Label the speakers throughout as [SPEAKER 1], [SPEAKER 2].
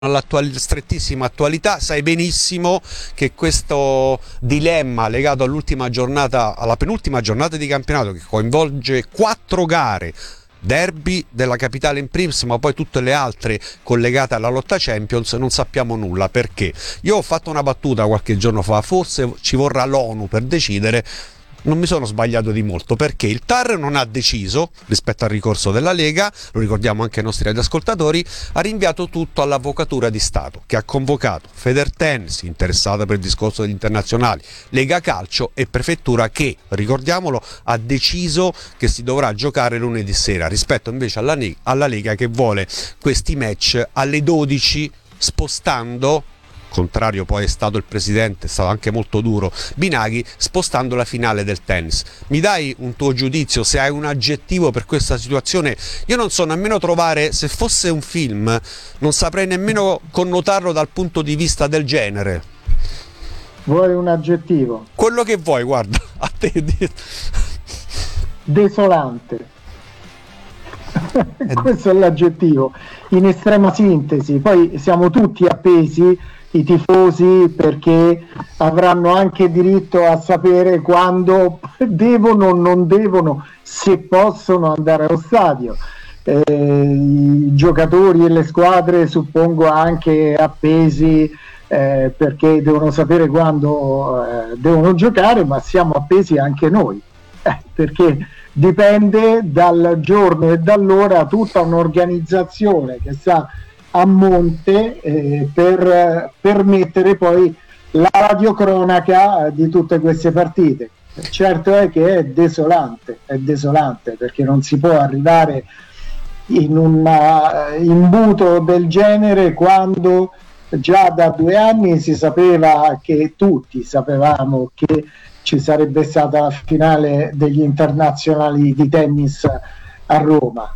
[SPEAKER 1] strettissima attualità. Sai benissimo che questo dilemma legato all'ultima giornata, alla penultima giornata di campionato, che coinvolge 4 gare, derby della capitale in primis, ma poi tutte le altre collegate alla lotta Champions, non sappiamo nulla. Perché? Io ho fatto una battuta qualche giorno fa: forse ci vorrà l'ONU per decidere. Non mi sono sbagliato di molto, perché il TAR non ha deciso rispetto al ricorso della Lega, lo ricordiamo anche ai nostri radioascoltatori, ha rinviato tutto all'Avvocatura di Stato, che ha convocato Federtennis, interessata per il discorso degli internazionali, Lega Calcio e Prefettura, che, ricordiamolo, ha deciso che si dovrà giocare lunedì sera, rispetto invece alla Lega, che vuole questi match alle 12, spostando, contrario poi è stato il presidente, è stato anche molto duro Binaghi, spostando la finale del tennis. Mi dai un tuo giudizio, se hai un aggettivo per questa situazione? Io non so nemmeno trovare, se fosse un film non saprei nemmeno connotarlo dal punto di vista del genere.
[SPEAKER 2] Vuoi un aggettivo?
[SPEAKER 1] Quello che vuoi, guarda, a te.
[SPEAKER 2] Desolante. Questo è l'aggettivo in estrema sintesi. Poi siamo tutti appesi, i tifosi, perché avranno anche diritto a sapere quando devono o non devono, se possono andare allo stadio. I giocatori e le squadre suppongo anche appesi, perché devono sapere quando devono giocare, ma siamo appesi anche noi, perché dipende dal giorno e dall'ora tutta un'organizzazione che sta a monte per permettere poi la radiocronaca di tutte queste partite. Certo è che è desolante perché non si può arrivare in un imbuto del genere quando già da 2 anni si sapeva, che tutti sapevamo, che ci sarebbe stata la finale degli internazionali di tennis a Roma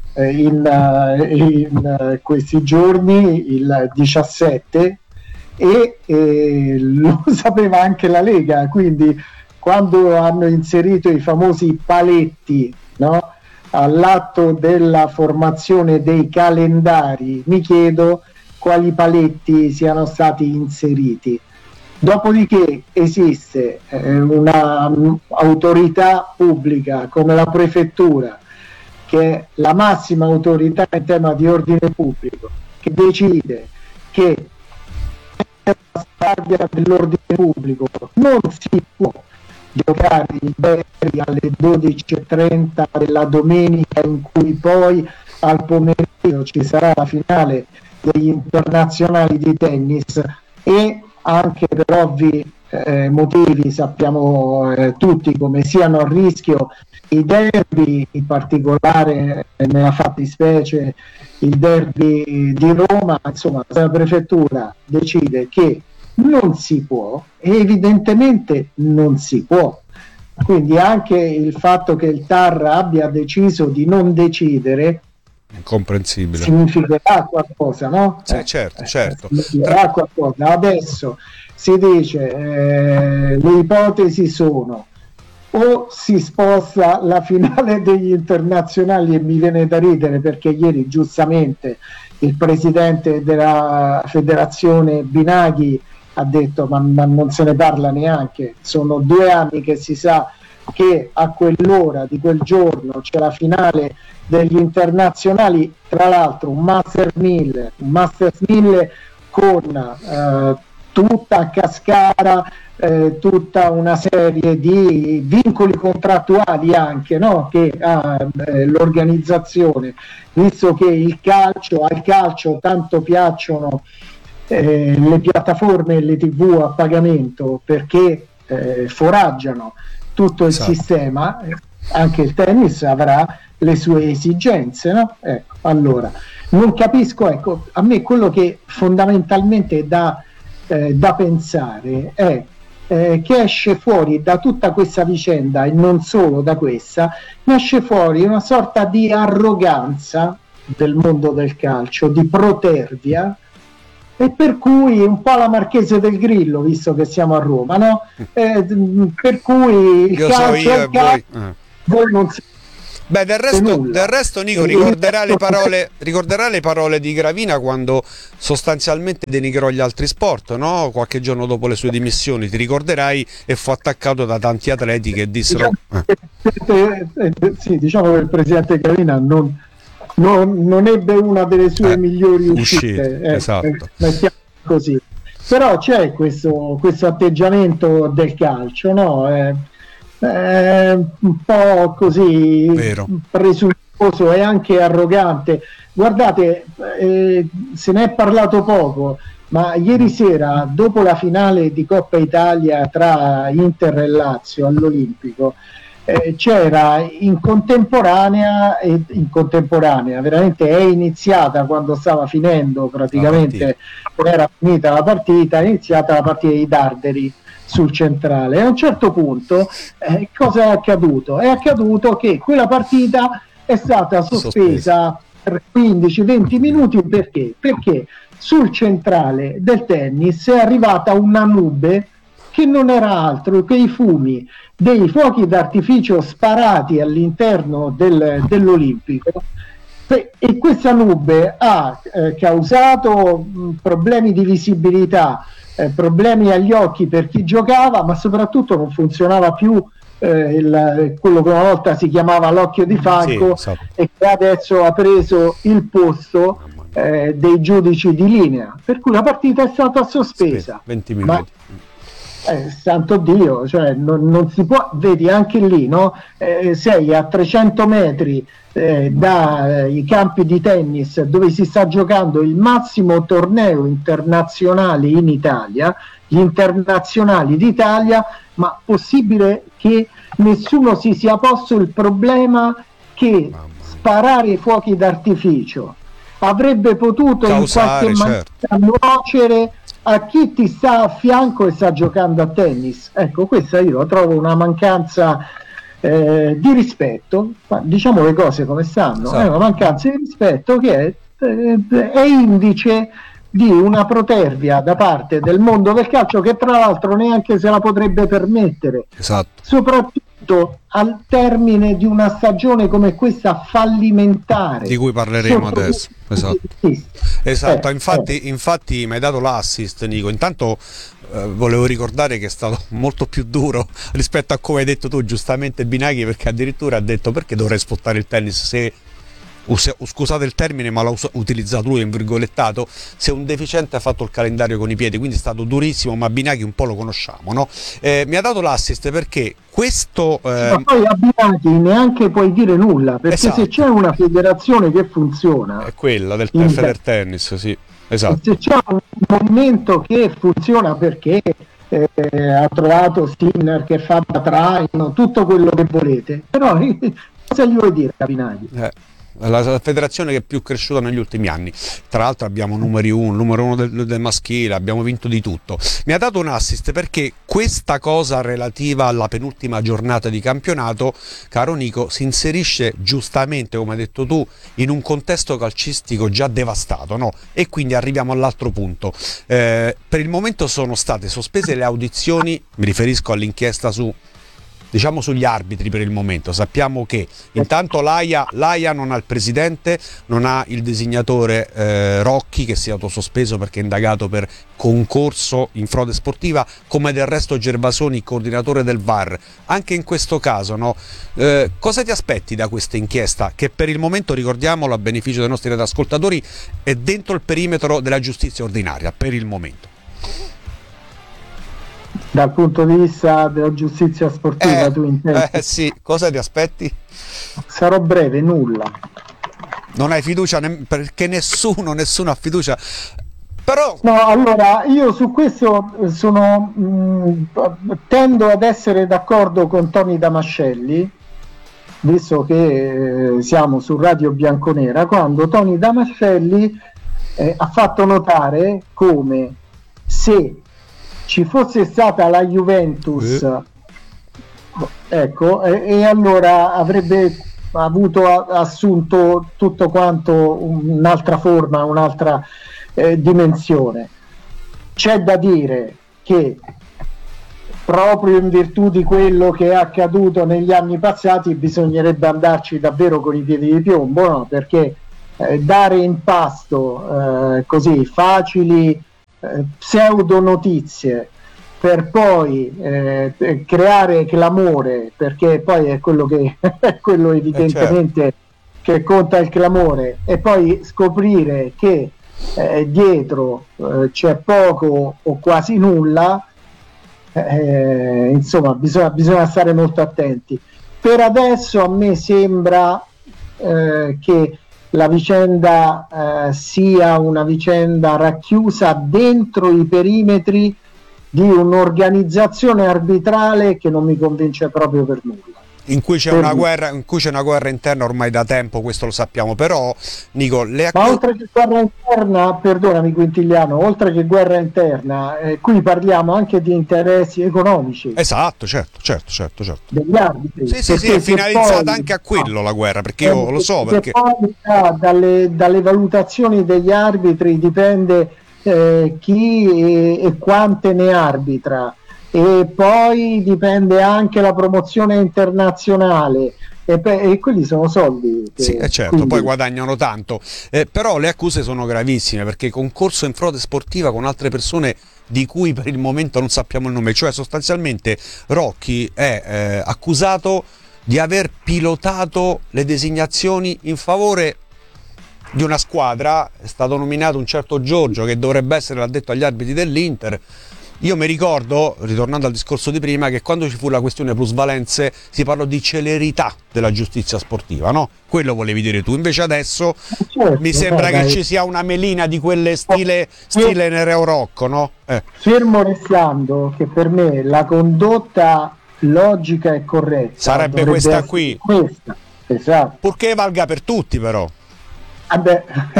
[SPEAKER 2] in questi giorni, il 17, e lo sapeva anche la Lega. Quindi quando hanno inserito i famosi paletti, no, all'atto della formazione dei calendari, mi chiedo quali paletti siano stati inseriti. Dopodiché esiste una autorità pubblica come la prefettura, che è la massima autorità in tema di ordine pubblico, che decide che la guardia dell'ordine pubblico non si può giocare il derby alle 12:30 della domenica, in cui poi al pomeriggio ci sarà la finale degli internazionali di tennis, e anche per ovvi motivi sappiamo tutti come siano a rischio i derby, in particolare nella fattispecie il derby di Roma. Insomma, la prefettura decide che non si può, e evidentemente non si può. Quindi anche il fatto che il TAR abbia deciso di non decidere,
[SPEAKER 1] incomprensibile,
[SPEAKER 2] significherà qualcosa, no?
[SPEAKER 1] Certo.
[SPEAKER 2] Significherà qualcosa. Adesso si dice le ipotesi sono: o si sposta la finale degli internazionali, e mi viene da ridere perché ieri giustamente il presidente della federazione Binaghi ha detto ma non se ne parla neanche, sono 2 anni che si sa che a quell'ora di quel giorno c'è la finale degli internazionali, tra l'altro un Masters 1000 con tutta a cascata, tutta una serie di vincoli contrattuali anche, no? Che ha l'organizzazione, visto che al calcio tanto piacciono le piattaforme e le TV a pagamento, perché foraggiano tutto il sistema. Anche il tennis avrà le sue esigenze, no? Allora non capisco, a me quello che fondamentalmente da pensare è che esce fuori da tutta questa vicenda, e non solo da questa, esce fuori una sorta di arroganza del mondo del calcio, di protervia, e per cui un po' la Marchese del Grillo, visto che siamo a Roma, no? Per cui il calcio è calcio, voi non
[SPEAKER 1] Beh, del resto Nico ricorderà le parole di Gravina quando sostanzialmente denigrò gli altri sport, no? Qualche giorno dopo le sue dimissioni, ti ricorderai, e fu attaccato da tanti atleti che dissero...
[SPEAKER 2] Sì, diciamo che il presidente Gravina non ebbe una delle sue migliori uscite.
[SPEAKER 1] Esatto.
[SPEAKER 2] Mettiamo così. Però c'è questo atteggiamento del calcio, no? Un po' così presuntuoso e anche arrogante. Guardate, se ne è parlato poco, ma ieri sera, dopo la finale di Coppa Italia tra Inter e Lazio all'Olimpico, c'era in contemporanea, veramente è iniziata quando stava finendo, praticamente era finita la partita, è iniziata la partita di Darderi sul centrale, e a un certo punto cosa è accaduto? È accaduto che quella partita è stata sospesa per 15-20 minuti. Perché sul centrale del tennis è arrivata una nube che non era altro che i fumi dei fuochi d'artificio sparati all'interno dell'Olimpico, e questa nube ha causato problemi di visibilità, problemi agli occhi per chi giocava, ma soprattutto non funzionava più quello che una volta si chiamava l'occhio di falco, e che adesso ha preso il posto dei giudici di linea, per cui la partita è stata sospesa.
[SPEAKER 1] 20 minuti.
[SPEAKER 2] Santo Dio, cioè non si può, vedi anche lì, no? Sei a 300 metri dai campi di tennis dove si sta giocando il massimo torneo internazionale in Italia, gli internazionali d'Italia, ma possibile che nessuno si sia posto il problema che sparare fuochi d'artificio avrebbe potuto
[SPEAKER 1] causare,
[SPEAKER 2] in qualche maniera nuocere a chi ti sta a fianco e sta giocando a tennis. Ecco, questa io la trovo una mancanza di rispetto, diciamo le cose come stanno, è una mancanza di rispetto che è indice di una protervia da parte del mondo del calcio, che tra l'altro neanche se la potrebbe permettere, soprattutto al termine di una stagione come questa fallimentare,
[SPEAKER 1] di cui parleremo adesso. Esatto. Infatti mi hai dato l'assist, Nico. Intanto volevo ricordare che è stato molto più duro rispetto a come hai detto tu giustamente, Binaghi, perché addirittura ha detto: perché dovrei spottare il tennis se, scusate il termine ma l'ha utilizzato lui in virgolettato, se un deficiente ha fatto il calendario con i piedi, quindi è stato durissimo, ma Binaghi un po' lo conosciamo, no? Mi ha dato l'assist perché questo
[SPEAKER 2] ma poi a Binaghi neanche puoi dire nulla, perché se c'è una federazione che funziona
[SPEAKER 1] è quella del Federtennis, sì, esatto.
[SPEAKER 2] Se c'è un movimento che funziona, perché ha trovato Sinner che fa da traino, tutto quello che volete, però cosa gli vuoi dire a Binaghi?
[SPEAKER 1] La federazione che è più cresciuta negli ultimi anni, tra l'altro abbiamo numero uno del maschile, abbiamo vinto di tutto. Mi ha dato un assist perché questa cosa relativa alla penultima giornata di campionato, caro Nico, si inserisce giustamente, come hai detto tu, in un contesto calcistico già devastato, no? E quindi arriviamo all'altro punto. Per il momento sono state sospese le audizioni, mi riferisco all'inchiesta sugli arbitri per il momento. Sappiamo che intanto l'AIA non ha il presidente, non ha il designatore Rocchi, che si è autosospeso perché è indagato per concorso in frode sportiva, come del resto Gervasoni, coordinatore del VAR. Anche in questo caso, no? Cosa ti aspetti da questa inchiesta che per il momento, ricordiamolo a beneficio dei nostri ascoltatori, è dentro il perimetro della giustizia ordinaria per il momento?
[SPEAKER 2] Dal punto di vista della giustizia sportiva, tu intendi?
[SPEAKER 1] Sì, cosa ti aspetti?
[SPEAKER 2] Sarò breve, nulla.
[SPEAKER 1] Non hai fiducia perché nessuno ha fiducia. Però
[SPEAKER 2] no, allora io su questo tendo ad essere d'accordo con Tony Damascelli, visto che siamo su Radio Bianconera, quando Tony Damascelli ha fatto notare come se ci fosse stata la Juventus, ecco, e allora avrebbe assunto tutto quanto un'altra forma, un'altra dimensione. C'è da dire che proprio in virtù di quello che è accaduto negli anni passati bisognerebbe andarci davvero con i piedi di piombo, no? Perché dare in pasto così facili pseudo notizie per poi creare clamore, perché poi è quello che è quello evidentemente che conta, il clamore, e poi scoprire che dietro c'è poco o quasi nulla. Insomma, bisogna stare molto attenti. Per adesso a me sembra che la vicenda sia una vicenda racchiusa dentro i perimetri di un'organizzazione arbitrale che non mi convince proprio per nulla.
[SPEAKER 1] In cui c'è una guerra interna ormai da tempo, questo lo sappiamo, però Nico,
[SPEAKER 2] ma oltre che guerra interna, perdonami Quintiliano, oltre che guerra interna, qui parliamo anche di interessi economici.
[SPEAKER 1] Esatto, certo.
[SPEAKER 2] Degli arbitri.
[SPEAKER 1] Sì, è finalizzata poi, anche a quello la guerra, perché io lo so. Perché
[SPEAKER 2] poi dalle valutazioni degli arbitri dipende chi e quante ne arbitra. E poi dipende anche la promozione internazionale e quelli sono soldi
[SPEAKER 1] sì, certo, quindi poi guadagnano tanto, però le accuse sono gravissime, perché concorso in frode sportiva con altre persone di cui per il momento non sappiamo il nome, cioè sostanzialmente Rocchi è accusato di aver pilotato le designazioni in favore di una squadra. È stato nominato un certo Giorgio che dovrebbe essere l'addetto agli arbitri dell'Inter. Io mi ricordo, ritornando al discorso di prima, che quando ci fu la questione plusvalenze si parlò di celerità della giustizia sportiva, no? Quello volevi dire tu. Invece adesso mi sembra che ci sia una melina di quelle stile Nereo Rocco, no?
[SPEAKER 2] Fermo restando che per me la condotta logica e corretta
[SPEAKER 1] sarebbe questa qui.
[SPEAKER 2] Questa. Esatto.
[SPEAKER 1] Purché valga per tutti, però.
[SPEAKER 2] Vabbè,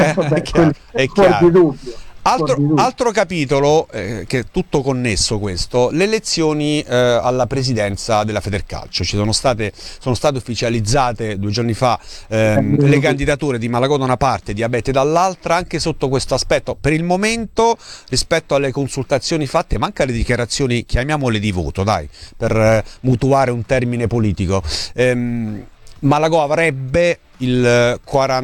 [SPEAKER 2] è chiaro. Di dubbio.
[SPEAKER 1] Altro capitolo che è tutto connesso questo, le elezioni alla presidenza della Federcalcio. Sono state ufficializzate 2 giorni fa le candidature di Malagò da una parte e di Abete dall'altra, anche sotto questo aspetto. Per il momento, rispetto alle consultazioni fatte, manca le dichiarazioni, chiamiamole di voto, dai, per mutuare un termine politico. Malagò avrebbe il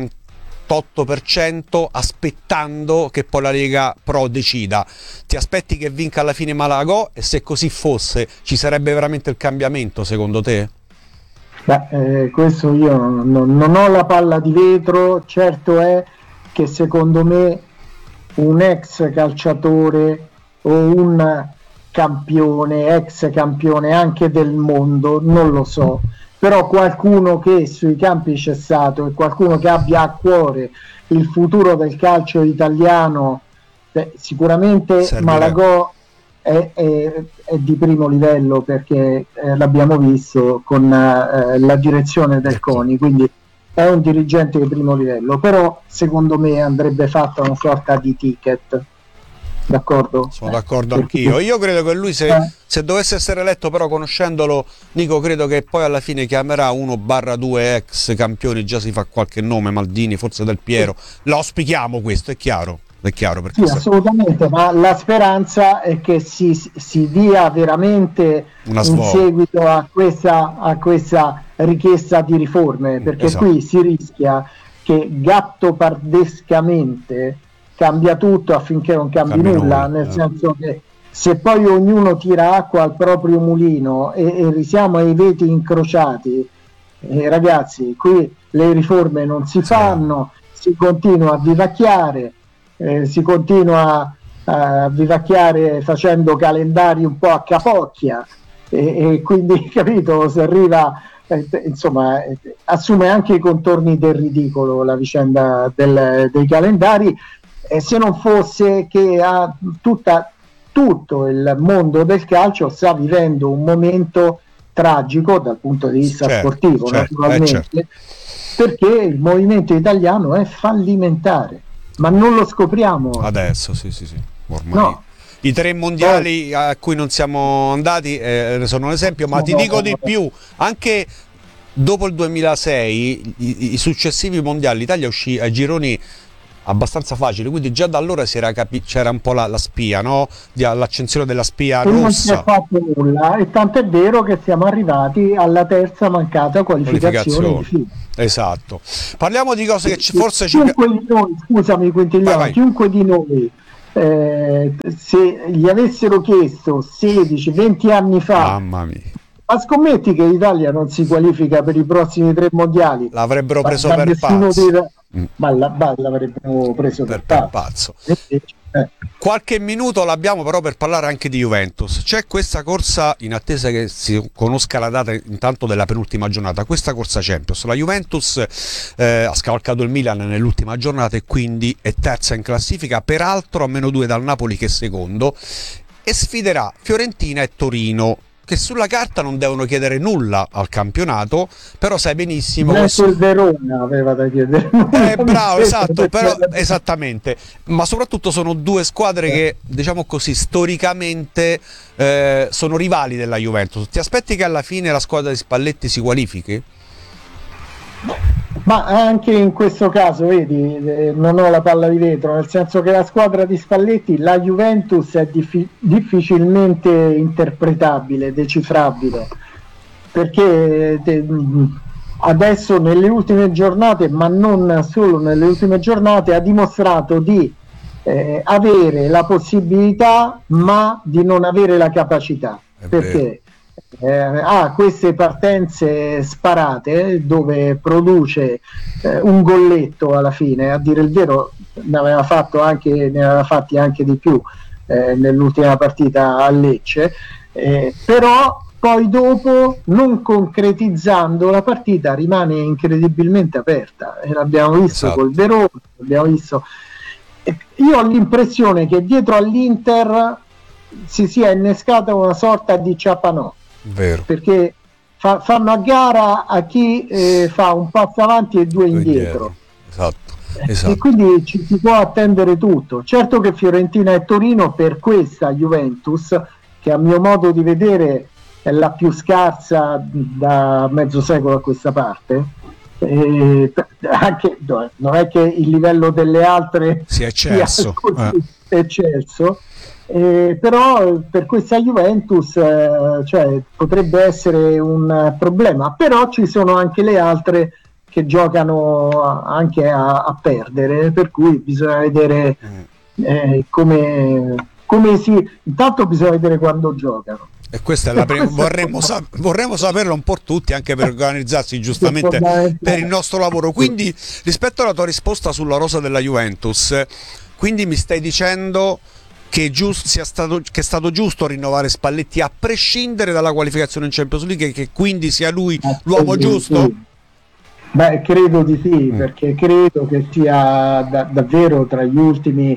[SPEAKER 1] 48% aspettando che poi la Lega Pro decida. Ti aspetti che vinca alla fine Malagò, e se così fosse ci sarebbe veramente il cambiamento secondo te?
[SPEAKER 2] Beh, questo io non ho la palla di vetro. Certo è che secondo me un ex calciatore o un campione, ex campione anche del mondo, non lo so, però qualcuno che sui campi c'è stato e qualcuno che abbia a cuore il futuro del calcio italiano, sicuramente servirebbe. Malagò è di primo livello, perché l'abbiamo visto con la direzione del CONI, quindi è un dirigente di primo livello, però secondo me andrebbe fatta una sorta di ticket. D'accordo?
[SPEAKER 1] Sono d'accordo anch'io. Io credo che lui, se dovesse essere eletto, però conoscendolo, Nico, credo che poi alla fine chiamerà 1/2 ex campioni. Già si fa qualche nome, Maldini, forse Del Piero. Lo auspichiamo, questo è chiaro. Perché
[SPEAKER 2] sì, assolutamente, ma la speranza è che si dia veramente un seguito a questa richiesta di riforme, perché esatto. Qui si rischia che gattopardescamente cambia tutto affinché non cambi nulla, nel senso che se poi ognuno tira acqua al proprio mulino e siamo ai veti incrociati, ragazzi, qui le riforme non si fanno, si continua a vivacchiare, facendo calendari un po' a capocchia, e quindi, capito, si arriva, insomma, assume anche i contorni del ridicolo la vicenda dei calendari. E se non fosse che tutto il mondo del calcio sta vivendo un momento tragico dal punto di vista sportivo, naturalmente, perché il movimento italiano è fallimentare, ma non lo scopriamo
[SPEAKER 1] adesso. Sì. Ormai no. I 3 mondiali a cui non siamo andati sono un esempio, ma ti dico di più, anche dopo il 2006 i successivi mondiali l'Italia uscì ai gironi abbastanza facile, quindi già da allora c'era un po' la spia, no? L'accensione della spia
[SPEAKER 2] E non si è
[SPEAKER 1] rossa.
[SPEAKER 2] fatto nulla, e tanto è vero che siamo arrivati alla terza mancata qualificazione di fila.
[SPEAKER 1] Esatto. Parliamo di cose che forse
[SPEAKER 2] chiunque di noi, scusami Quintigliano, chiunque di noi se gli avessero chiesto 16-20 anni fa,
[SPEAKER 1] mamma mia,
[SPEAKER 2] ma scommetti che l'Italia non si qualifica per i prossimi 3 mondiali,
[SPEAKER 1] l'avrebbero preso per pazzo.
[SPEAKER 2] Ma l'avrebbero preso per pazzo.
[SPEAKER 1] Qualche minuto l'abbiamo però per parlare anche di Juventus. C'è questa corsa, in attesa che si conosca la data intanto della penultima giornata, questa corsa Champions. La Juventus ha scavalcato il Milan nell'ultima giornata e quindi è terza in classifica, peraltro a -2 dal Napoli che è secondo, e sfiderà Fiorentina e Torino, che sulla carta non devono chiedere nulla al campionato, però sai benissimo
[SPEAKER 2] che il Verona aveva da chiedere.
[SPEAKER 1] Bravo, esatto, però esattamente, ma soprattutto sono due squadre che, diciamo così, storicamente sono rivali della Juventus. Ti aspetti che alla fine la squadra di Spalletti si qualifichi?
[SPEAKER 2] Ma anche in questo caso, vedi, non ho la palla di vetro, nel senso che la squadra di Spalletti, la Juventus, è difficilmente interpretabile, decifrabile, perché adesso nelle ultime giornate, ma non solo nelle ultime giornate, ha dimostrato di avere la possibilità, ma di non avere la capacità. Perché? Ha queste partenze sparate dove produce un golletto alla fine, a dire il vero ne aveva fatti anche di più nell'ultima partita a Lecce, però poi dopo, non concretizzando, la partita rimane incredibilmente aperta, e l'abbiamo visto col Verona, l'abbiamo visto. Io ho l'impressione che dietro all'Inter si sia innescata una sorta di ciapanò.
[SPEAKER 1] Vero.
[SPEAKER 2] Perché fanno a gara a chi fa un passo avanti e 2 indietro.
[SPEAKER 1] Esatto.
[SPEAKER 2] E quindi ci si può attendere tutto. Certo che Fiorentina e Torino, per questa Juventus, che a mio modo di vedere è la più scarsa da mezzo secolo a questa parte, anche non è che il livello delle altre
[SPEAKER 1] sia eccelso,
[SPEAKER 2] eccelso. Però per questa Juventus potrebbe essere un problema, però ci sono anche le altre che giocano anche a perdere, per cui bisogna vedere come intanto bisogna vedere quando giocano.
[SPEAKER 1] E questa è la prima. Vorremmo saperlo un po' tutti, anche per organizzarsi giustamente per il nostro lavoro. Quindi, rispetto alla tua risposta sulla rosa della Juventus, quindi mi stai dicendo che è stato giusto rinnovare Spalletti a prescindere dalla qualificazione in Champions League, che quindi sia lui l'uomo giusto?
[SPEAKER 2] Sì. Beh, credo di sì, perché credo che sia davvero tra gli ultimi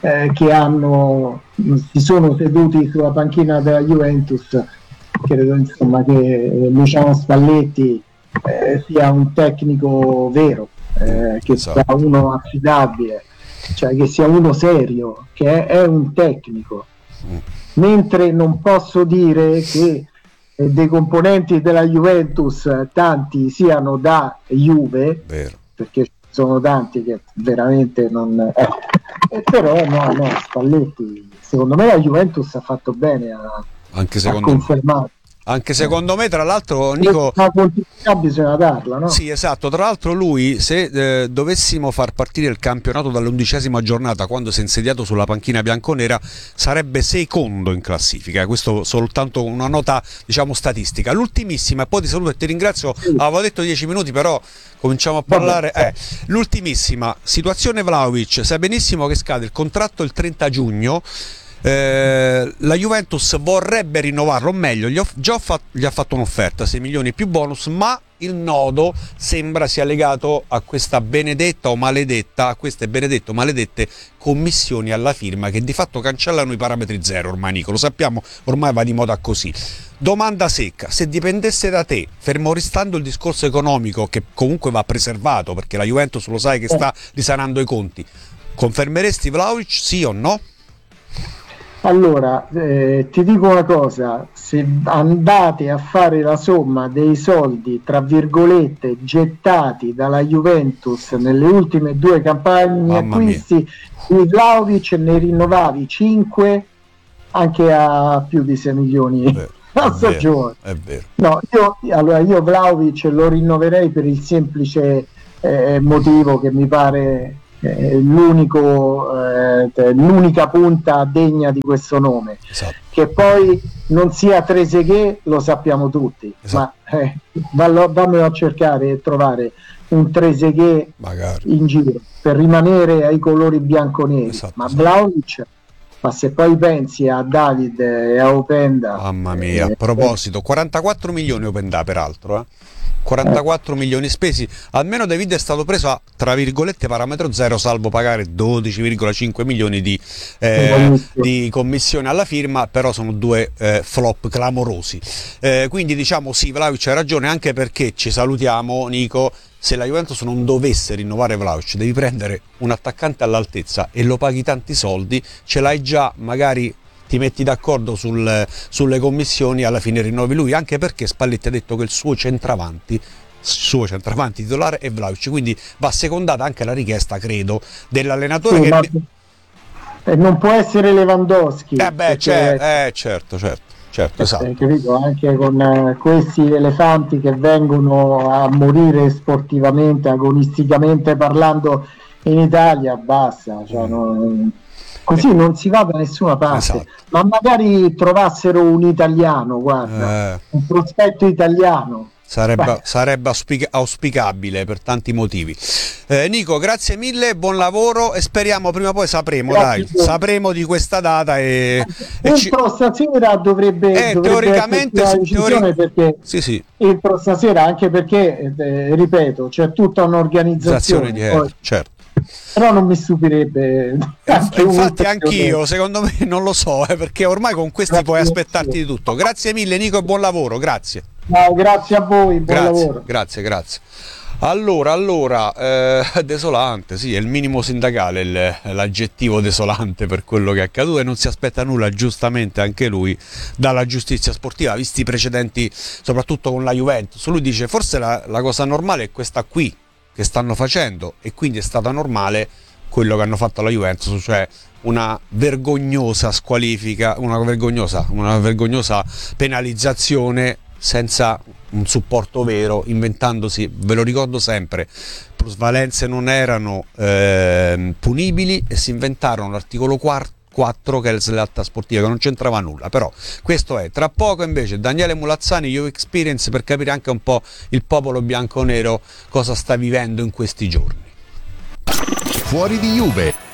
[SPEAKER 2] che si sono seduti sulla panchina della Juventus. Credo insomma che Luciano Spalletti sia un tecnico vero, che sia uno affidabile, cioè che sia uno serio, che è un tecnico. Mentre non posso dire che dei componenti della Juventus tanti siano da Juve,
[SPEAKER 1] vero,
[SPEAKER 2] perché ci sono tanti che veramente non però no, Spalletti, secondo me la Juventus ha fatto bene a confermare.
[SPEAKER 1] Anche secondo me, tra l'altro, Nico,
[SPEAKER 2] la continuità bisogna darla, no?
[SPEAKER 1] Sì, esatto. Tra l'altro lui, se dovessimo far partire il campionato dall'11ª giornata, quando si è insediato sulla panchina bianconera, sarebbe secondo in classifica. Questo soltanto una nota, diciamo, statistica. L'ultimissima, e poi ti saluto e ti ringrazio, avevo detto 10 minuti, però cominciamo a parlare. L'ultimissima, situazione Vlahovic, sai benissimo che scade il contratto il 30 giugno. La Juventus vorrebbe rinnovarlo, o meglio gli ha fatto un'offerta 6 milioni più bonus, ma il nodo sembra sia legato a questa benedetta o maledetta, a queste benedette o maledette commissioni alla firma, che di fatto cancellano i parametri zero. Ormai, Nico, lo sappiamo, ormai va di moda così. Domanda secca: se dipendesse da te, fermo restando il discorso economico, che comunque va preservato perché la Juventus lo sai che sta risanando i conti, confermeresti Vlahovic, sì o no?
[SPEAKER 2] Allora, ti dico una cosa, se andate a fare la somma dei soldi, tra virgolette, gettati dalla Juventus nelle ultime 2 campagne
[SPEAKER 1] Mamma mia.
[SPEAKER 2] acquisti, di Vlahovic ne rinnovavi 5 anche a più di 6 milioni
[SPEAKER 1] È
[SPEAKER 2] a
[SPEAKER 1] vero,
[SPEAKER 2] stagione.
[SPEAKER 1] è vero.
[SPEAKER 2] No, io Vlahovic lo rinnoverei per il semplice motivo che mi pare l'unica punta degna di questo nome.
[SPEAKER 1] Esatto.
[SPEAKER 2] Che poi non sia Trezeguet lo sappiamo tutti,
[SPEAKER 1] Esatto.
[SPEAKER 2] ma vammelo a cercare e trovare un Trezeguet
[SPEAKER 1] Magari.
[SPEAKER 2] in giro per rimanere ai colori bianconeri.
[SPEAKER 1] Esatto,
[SPEAKER 2] Ma
[SPEAKER 1] esatto.
[SPEAKER 2] Vlahovic, ma se poi pensi a David e a Openda,
[SPEAKER 1] Mamma mia, a proposito, 44 milioni Openda peraltro, 44 milioni spesi, almeno David è stato preso a, tra virgolette, parametro zero, salvo pagare 12,5 milioni di commissione alla firma, però sono due flop clamorosi. Quindi diciamo sì, Vlahovic ha ragione, anche perché ci salutiamo, Nico, se la Juventus non dovesse rinnovare Vlahovic, devi prendere un attaccante all'altezza e lo paghi tanti soldi, ce l'hai già, magari ti metti d'accordo sulle commissioni, alla fine rinnovi lui, anche perché Spalletti ha detto che il suo centravanti titolare è Vlahovic, quindi va secondata anche la richiesta, credo, dell'allenatore
[SPEAKER 2] sì,
[SPEAKER 1] che...
[SPEAKER 2] non può essere Lewandowski.
[SPEAKER 1] Certo, esatto.
[SPEAKER 2] Capito? Anche con questi elefanti che vengono a morire sportivamente, agonisticamente parlando in Italia, basta, cioè, così non si va da nessuna parte.
[SPEAKER 1] Esatto.
[SPEAKER 2] Ma magari trovassero un italiano, guarda, un prospetto italiano.
[SPEAKER 1] Sarebbe auspicabile per tanti motivi. Nico, grazie mille, buon lavoro e speriamo prima o poi sapremo di questa data
[SPEAKER 2] entro stasera dovrebbe
[SPEAKER 1] teoricamente
[SPEAKER 2] perché
[SPEAKER 1] sì.
[SPEAKER 2] entro stasera, anche perché ripeto, c'è tutta un'organizzazione
[SPEAKER 1] certo.
[SPEAKER 2] Però non mi stupirebbe
[SPEAKER 1] infatti anch'io, secondo me, non lo so, perché ormai con questi puoi aspettarti di tutto. Grazie mille Nico e buon lavoro, grazie.
[SPEAKER 2] No, grazie a voi, buon lavoro.
[SPEAKER 1] Grazie. Allora, desolante, sì, è il minimo sindacale l'aggettivo desolante per quello che è accaduto, e non si aspetta nulla, giustamente anche lui, dalla giustizia sportiva, visti i precedenti, soprattutto con la Juventus. Lui dice forse la cosa normale è questa qui che stanno facendo, e quindi è stata normale quello che hanno fatto alla Juventus, cioè una vergognosa squalifica, una vergognosa penalizzazione senza un supporto vero, inventandosi, ve lo ricordo sempre, plusvalenze non erano punibili, e si inventarono l'articolo 4 che è l'alta sportiva, che non c'entrava nulla. Però questo è. Tra poco invece Daniele Mulazzani, Juve Experience, per capire anche un po' il popolo bianconero cosa sta vivendo in questi giorni.
[SPEAKER 3] Fuori di Juve,